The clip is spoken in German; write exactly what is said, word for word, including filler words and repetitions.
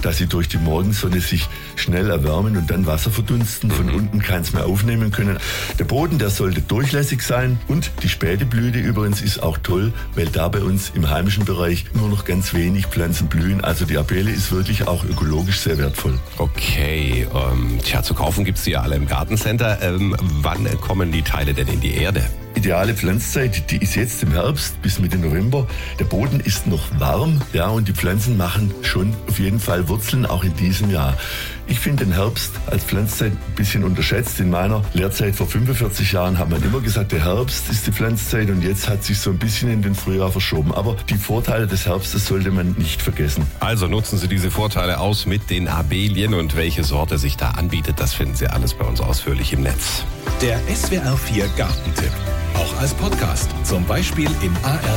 dass sie durch die Morgensonne sich schnell erwärmen und dann Wasser verdunsten, von Mhm. unten keins mehr aufnehmen können. Der Boden, der sollte durchlässig sein und die späte Blüte übrigens ist auch toll, weil da bei uns im heimischen Bereich nur noch ganz wenig Pflanzen blühen. Also die Arabelle ist wirklich auch ökologisch sehr wertvoll. Okay, ähm, tja, zu kaufen gibt's die ja alle im Gartencenter. Ähm, wann kommen die Teile denn in die Erde? Ideale Pflanzzeit, die ist jetzt im Herbst bis Mitte November. Der Boden ist noch warm, ja, und die Pflanzen machen schon auf jeden Fall Wurzeln, auch in diesem Jahr. Ich finde den Herbst als Pflanzzeit ein bisschen unterschätzt. In meiner Lehrzeit vor fünfundvierzig Jahren hat man immer gesagt, der Herbst ist die Pflanzzeit und jetzt hat sich so ein bisschen in den Frühjahr verschoben. Aber die Vorteile des Herbstes sollte man nicht vergessen. Also nutzen Sie diese Vorteile aus mit den Arabelien und welche Sorte sich da anbietet, das finden Sie alles bei uns ausführlich im Netz. Der S W R vier Gartentipp. Auch als Podcast, zum Beispiel im A R